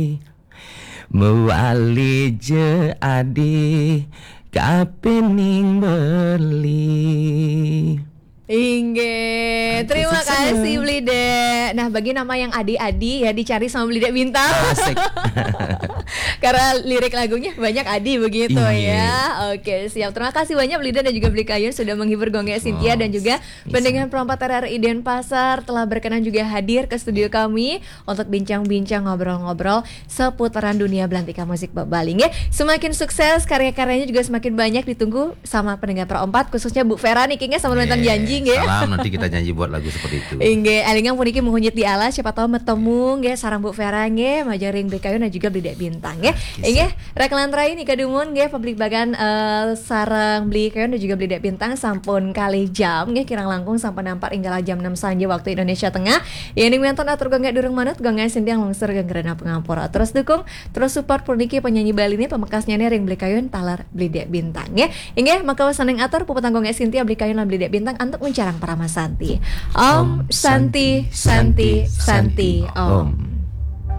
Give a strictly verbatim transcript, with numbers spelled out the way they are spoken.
Muali je adi kapening beli. Ingge, terima kasih Blide. Nah, bagi nama yang Adi-Adi ya dicari sama Blide Bintang. Asik. Karena lirik lagunya banyak Adi begitu Iya. ya. Oke, siap. Terima kasih banyak Blide dan juga Bli Kayun sudah menghibur Gongnya Cynthia Oh, dan juga pendengar perempat R R I Denpasar telah berkenan juga hadir ke studio kami untuk bincang-bincang ngobrol-ngobrol seputaran dunia belantika musik Bali ya. Semakin sukses, karya-karyanya juga semakin banyak ditunggu sama pendengar perempat khususnya Bu Vera nih kayaknya sama nonton janji nggih. Salam, nanti kita janji buat lagu seperti itu. Inge, alingang puniki mengunyit di alas, siapa tahu metemu nggih sarang Bu Vera nggih, majaring Bli Kayun dan juga Bli Dek Bintang nggih. Inge, rek lantrai nika dumun nggih publik bagan uh, sarang Bli Kayun dan juga Bli Dek Bintang sampun kali jam nggih kirang langkung sampai nampar hingga jam enam sanja waktu Indonesia Tengah. Ini mianton atur gangga durung manut gangga sintiang lungsur ganggerana pengampura. Terus dukung, terus support puniki penyanyi Bali ini pemekasnya nih ring Bli Kayun talar Bli Dek Bintang nggih. Inge, maka saneng atur pupetang gangga Sintia Bli Kayun lan Bli Dek Bintang antuk mencarang para Santi. Om Santi Santi Santi Om.